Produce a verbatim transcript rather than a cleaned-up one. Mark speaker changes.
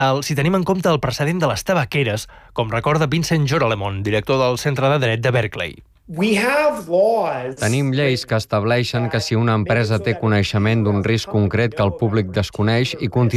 Speaker 1: el, si tenim en compte el precedent de les tabaqueres, com recorda Vincent Joralemon, director del Centre de Dret de Berkeley.
Speaker 2: Tenim lleis que estableixen que si una empresa té coneixement d'un risc concret que el públic desconeix i continua